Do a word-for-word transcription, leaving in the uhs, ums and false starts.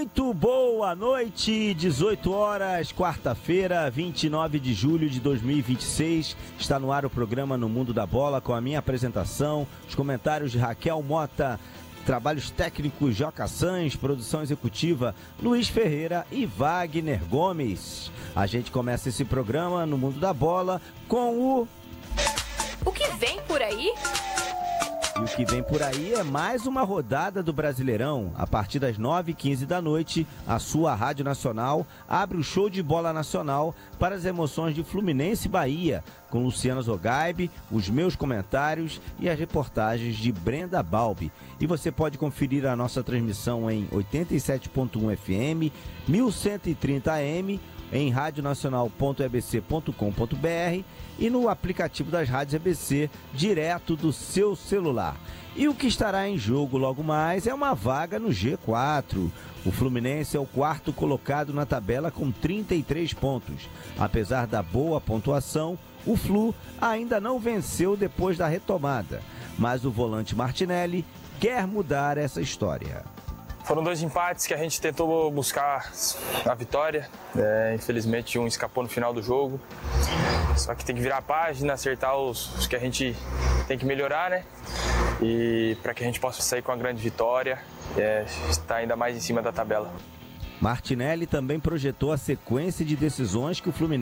Muito boa noite, dezoito horas, quarta-feira, vinte e nove de julho de dois mil e vinte e seis. Está no ar o programa No Mundo da Bola com a minha apresentação, os comentários de Raquel Mota, trabalhos técnicos Joca Sans, produção executiva Luiz Ferreira e Wagner Gomes. A gente começa esse programa No Mundo da Bola com o... O que vem por aí? E o que vem por aí é mais uma rodada do Brasileirão. A partir das nove e quinze da noite, a sua Rádio Nacional abre o show de bola nacional para as emoções de Fluminense e Bahia, com Luciana Zogaib, os meus comentários e as reportagens de Brenda Balbi. E você pode conferir a nossa transmissão em oitenta e sete ponto um F M, mil cento e trinta A M, em radionacional ponto e b c ponto com ponto b r e no aplicativo das rádios E B C, direto do seu celular. E o que estará em jogo logo mais é uma vaga no G quatro. O Fluminense é o quarto colocado na tabela com trinta e três pontos. Apesar da boa pontuação, o Flu ainda não venceu depois da retomada. Mas o volante Martinelli quer mudar essa história. Foram dois empates que a gente tentou buscar a vitória. É, infelizmente um escapou no final do jogo. Só que tem que virar a página, acertar os, os que a gente tem que melhorar, né? E para que a gente possa sair com a grande vitória, é, estar ainda mais em cima da tabela. Martinelli também projetou a sequência de decisões que o Fluminense